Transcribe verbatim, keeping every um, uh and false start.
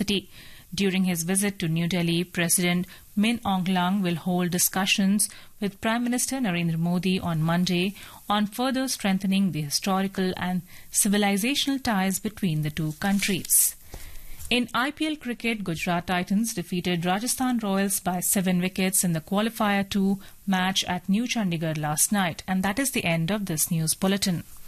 city. During his visit to New Delhi, President Min Aung Hlaing will hold discussions with Prime Minister Narendra Modi on Monday on further strengthening the historical and civilizational ties between the two countries. In I P L cricket, Gujarat Titans defeated Rajasthan Royals by seven wickets in the Qualifier two match at New Chandigarh last night. And that is the end of this news bulletin.